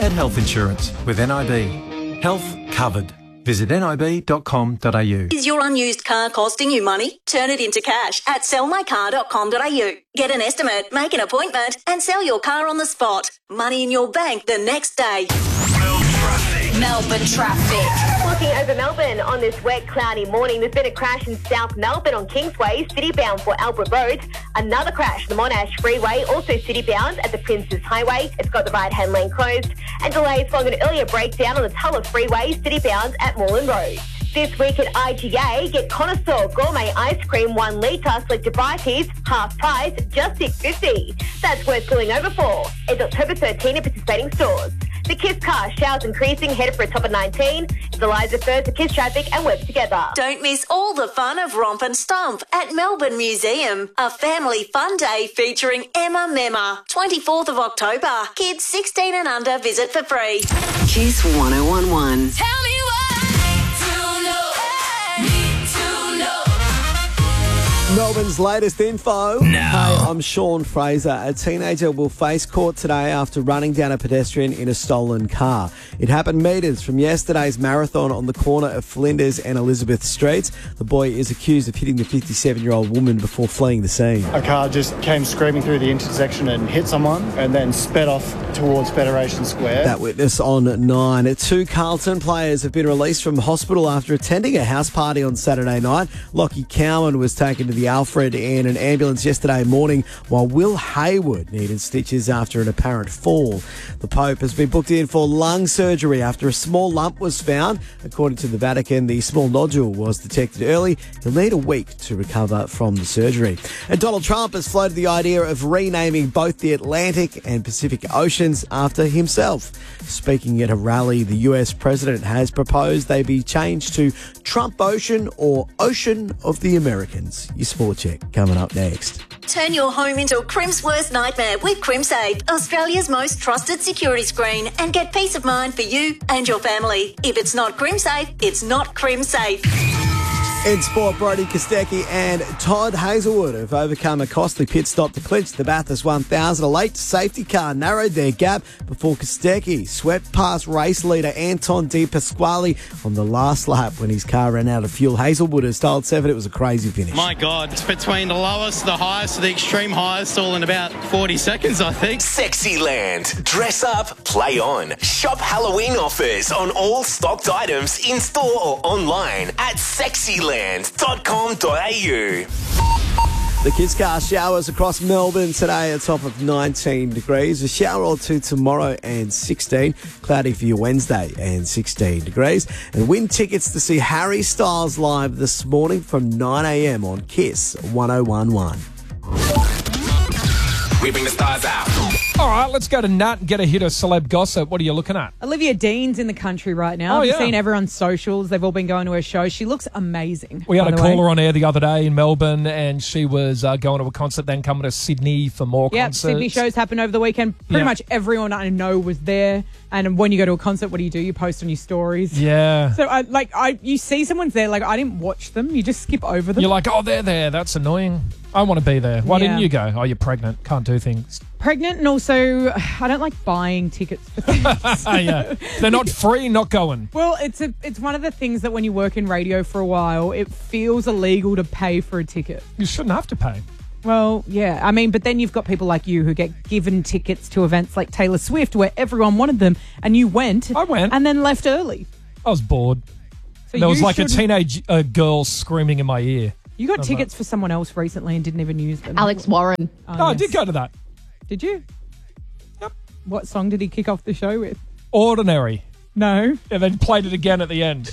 had health insurance with NIB. Health covered. Visit nib.com.au. Is your unused car costing you money? Turn it into cash at sellmycar.com.au. Get an estimate, make an appointment and sell your car on the spot. Money in your bank the next day. Melbourne traffic. Looking over Melbourne on this wet, cloudy morning, there's been a crash in South Melbourne on Kingsway, city-bound for Albert Road. Another crash, the Monash Freeway, also city-bound at the Princes Highway. It's got the right-hand lane closed. And delays following an earlier breakdown on the Tulla Freeway, city-bound at Moreland Road. This week at IGA, get Connoisseur Gourmet Ice Cream 1 litre, selected varieties, half price, just $6.50. That's worth pulling over for. It's October 13 at participating stores. The KISS car, showers increasing, headed for a top of 19. It's Eliza First, the KISS traffic and work together. Don't miss all the fun of Romp and Stomp at Melbourne Museum. A family fun day featuring Emma Memma. 24th of October. Kids 16 and under visit for free. KISS 1011. Tell me Melbourne's latest info. Now. Hey, I'm Sean Fraser. A teenager will face court today after running down a pedestrian in a stolen car. It happened metres from yesterday's marathon on the corner of Flinders and Elizabeth Streets. The boy is accused of hitting the 57-year-old woman before fleeing the scene. A car just came screaming through the intersection and hit someone and then sped off towards Federation Square. That witness on 9. 2 Carlton players have been released from hospital after attending a house party on Saturday night. Lockie Cowan was taken to the Alfred in an ambulance yesterday morning, while Will Hayward needed stitches after an apparent fall. The Pope has been booked in for lung surgery after a small lump was found. According to the Vatican, the small nodule was detected early. He'll need a week to recover from the surgery. And Donald Trump has floated the idea of renaming both the Atlantic and Pacific Oceans after himself. Speaking at a rally, the US president has proposed they be changed to Trump Ocean or Ocean of the Americans. Your sport check coming up next. Turn your home into a Crim's worst nightmare with CrimSafe, Australia's most trusted security screen, and get peace of mind for you and your family. If it's not CrimSafe, it's not CrimSafe. In sport, Brodie Kostecki and Todd Hazelwood have overcome a costly pit stop to clinch the Bathurst 1000. A late safety car narrowed their gap before Kostecki swept past race leader Anton De Pasquale on the last lap when his car ran out of fuel. Hazelwood has told Seven it was a crazy finish. My God, it's between the lowest, the highest, the extreme highest, all in about 40 seconds, I think. Sexyland. Dress up, play on. Shop Halloween offers on all stocked items in store or online at Sexyland.com.au. The Kids Car showers across Melbourne today, a top of 19 degrees. A shower or two tomorrow and 16. Cloudy for your Wednesday and 16 degrees. And win tickets to see Harry Styles live this morning from 9 a.m. on KISS 1011. We bring the stars out. All right, let's go to Nat and get a hit of celeb gossip. What are you looking at? Olivia Dean's in the country right now. I've seen everyone's socials. They've all been going to her show. She looks amazing. We had a caller on air the other day in Melbourne, and she was going to a concert, then coming to Sydney for more concerts. Sydney shows happened over the weekend. Pretty much everyone I know was there. And when you go to a concert, what do? You post on your stories. Yeah. So, you see someone's there, I didn't watch them. You just skip over them. You're like, oh, they're there. That's annoying. I want to be there. Why didn't you go? Oh, you're pregnant. Can't do things. Pregnant, and also I don't like buying tickets for things. Yeah. They're not free, not going. Well, it's one of the things that when you work in radio for a while, it feels illegal to pay for a ticket. You shouldn't have to pay. Well, yeah. I mean, but then you've got people like you who get given tickets to events like Taylor Swift where everyone wanted them and you went. I went. And then left early. I was bored. So there was like a teenage girl screaming in my ear. You got tickets for someone else recently and didn't even use them. Alex Warren. I did go to that. Did you? Yep. What song did he kick off the show with? Ordinary. No. And then played it again at the end.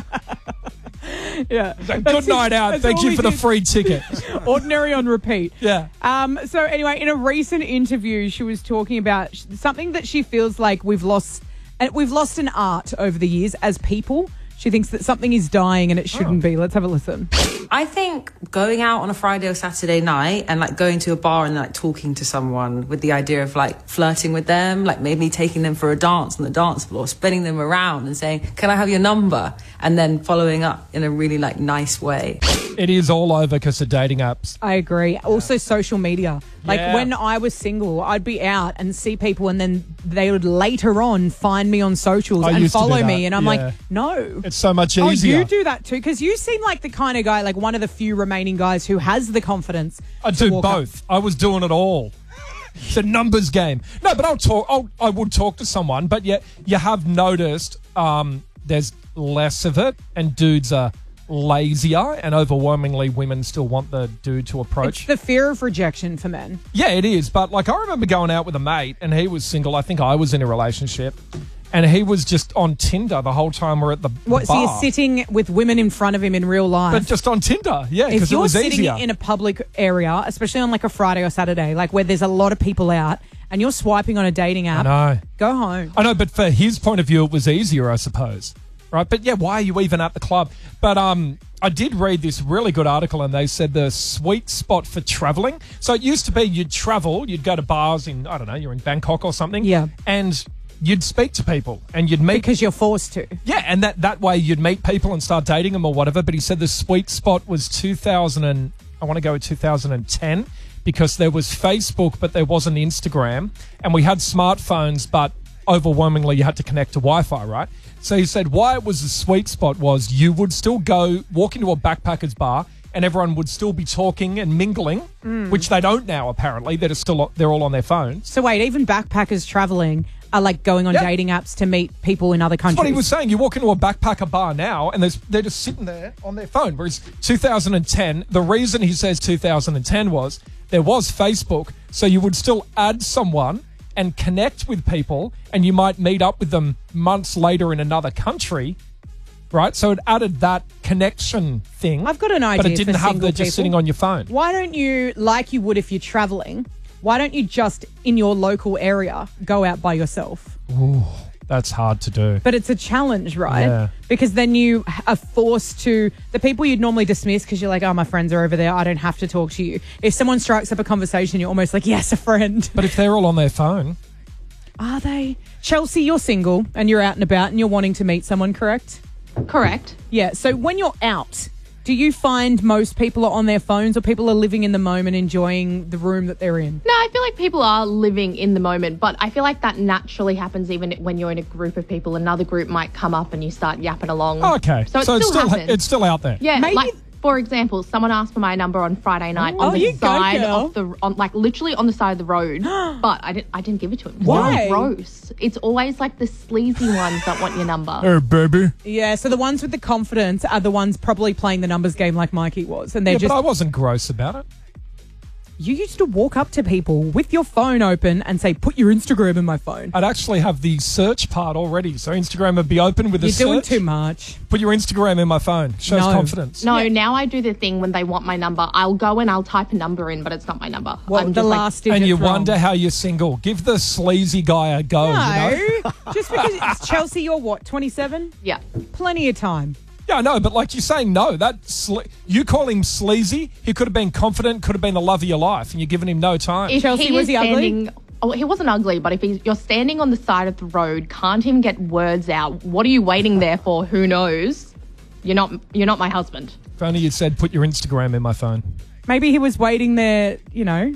Yeah. Good night out. Thank you for the free ticket. Ordinary on repeat. Yeah. So anyway, in a recent interview, she was talking about something that she feels like we've lost an art over the years as people. She thinks that something is dying and it shouldn't be. Let's have a listen. I think going out on a Friday or Saturday night and going to a bar and talking to someone with the idea of flirting with them, maybe taking them for a dance on the dance floor, spinning them around and saying, "Can I have your number?" and then following up in a really nice way. It is all over because of dating apps. I agree. Also, social media. Like Yeah. when I was single, I'd be out and see people, and then they would later on find me on socials I and used to do follow that, me, and I'm yeah. like, no. It's so much Oh, easier. you do that too? Because you seem like the kind of guy, like one of the few remaining guys who has the confidence. I to do walk up. both. I was doing it all. It's a numbers game. No, but I would talk to someone, but yet you have noticed there's less of it, and dudes are lazier, and overwhelmingly women still want the dude to approach. It's the fear of rejection for men. Yeah, it is. But like, I remember going out with a mate, and he was single. I think I was in a relationship, and he was just on Tinder the whole time we're at the What? So bar. you're sitting with women in front of him in real life. But just on Tinder, yeah, if because it you're was sitting easier. in a public area, especially on like a Friday or Saturday, like where there's a lot of people out, and you're swiping on a dating app, I know. go home. I know, but for his point of view, it was easier, I suppose. Right? But yeah, why are you even at the club? But I did read this really good article, and they said the sweet spot for traveling. So it used to be you'd travel, you'd go to bars in, I don't know, you're in Bangkok or something. Yeah. And you'd speak to people, and you'd meet. Because you're forced to. Yeah, and that way you'd meet people and start dating them or whatever. But he said the sweet spot was 2010, because there was Facebook, but there wasn't Instagram, and we had smartphones, but overwhelmingly you had to connect to Wi-Fi, right? So he said why it was the sweet spot was you would still walk into a backpackers bar, and everyone would still be talking and mingling, which they don't now, apparently. They're all on their phones. So wait, even backpackers traveling are like going on dating apps to meet people in other countries. That's what he was saying. You walk into a backpacker bar now, and they're just sitting there on their phone. Whereas 2010, the reason he says 2010 was there was Facebook, so you would still add someone and connect with people, and you might meet up with them months later in another country, right? So it added that connection thing. I've got an idea but it didn't for have single the just people. sitting on your phone. Why don't you, like you would if you're traveling, why don't you just in your local area go out by yourself? Ooh, that's hard to do. But it's a challenge, right? Yeah. Because then you are forced to, the people you'd normally dismiss because you're like, oh, my friends are over there, I don't have to talk to you. If someone strikes up a conversation, you're almost like, yes, a friend. But if they're all on their phone. Are they? Chelsea, you're single and you're out and about and you're wanting to meet someone, correct? Correct. Yeah. So when you're out, do you find most people are on their phones, or people are living in the moment, enjoying the room that they're in? No, I feel like people are living in the moment, but I feel like that naturally happens even when you're in a group of people. Another group might come up and you start yapping along. Oh, okay. So it still happens. It's still out there. Yeah, Maybe- like for example, someone asked for my number on Friday night Oh, on you the go, side girl. of like literally on the side of the road, but I didn't give it to him. Why? It's gross. It's always like the sleazy ones that want your number. Hey, baby. Yeah, so the ones with the confidence are the ones probably playing the numbers game like Mikey was. And they're Yeah, just, but I wasn't gross about it. you used to walk up to people with your phone open and say, put your Instagram in my phone. I'd actually have the search part already. So Instagram would be open with You're a search. doing too much. Put your Instagram in my phone. Shows No. confidence. No, now I do the thing when they want my number. I'll go and I'll type a number in, but it's not my number. What, I'm the just like, last digit And you wrong. wonder how you're single. Give the sleazy guy a go, No, you know? just because it's Chelsea, you're what, 27? yeah. Plenty of time. Yeah, I know, but like you're saying no. You call him sleazy. He could have been confident, could have been the love of your life, and you're giving him no time. If Chelsea, he was is he ugly? standing, oh, he wasn't ugly, but if you're standing on the side of the road, can't even get words out. What are you waiting there for? Who knows? You're not my husband. If only you'd said, put your Instagram in my phone. Maybe he was waiting there, you know.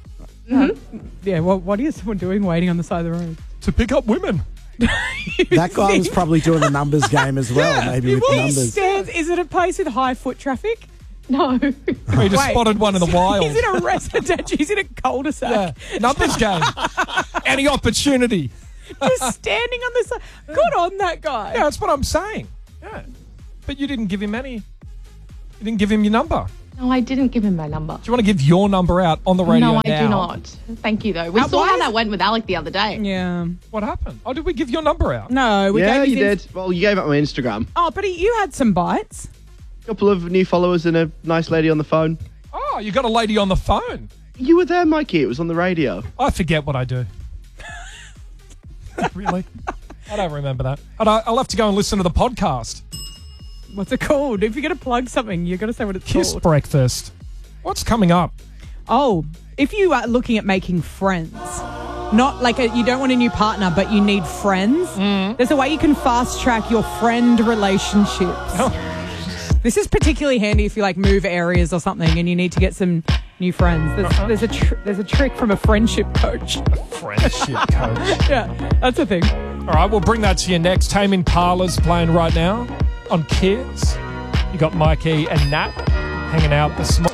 Yeah, well, what is someone doing waiting on the side of the road? To pick up women. That guy was probably doing the numbers game as well, maybe with the numbers. Is it a place with high foot traffic? No. We just Wait. spotted one in the wild. He's in a residential, he's in a cul-de-sac. Yeah, numbers game. Any opportunity. Just standing on the side. Good on that guy. Yeah, that's what I'm saying. Yeah. But you didn't give him You didn't give him your number. No, I didn't give him my number. Do you want to give your number out on the radio No, I now? do not. Thank you, though. We saw why how is- that went with Alec the other day. Yeah. What happened? Oh, did we give your number out? No, we Yeah, gave you his did. Well, you gave up my Instagram. Oh, but you had some bites. Couple of new followers and a nice lady on the phone. Oh, you got a lady on the phone. You were there, Mikey. It was on the radio. I forget what I do. Really? I don't remember that. I'll have to go and listen to the podcast. What's it called? If you're going to plug something, you're going to say what it's Kiss called. breakfast. What's coming up? Oh, if you are looking at making friends, not like you don't want a new partner, but you need friends, there's a way you can fast track your friend relationships. This is particularly handy if you like move areas or something and you need to get some new friends. There's a trick from a friendship coach. Friendship coach. Yeah, that's a thing. All right, we'll bring that to you next. Tame Impala's playing right now on Kids. You got Mikey and Nat hanging out this morning.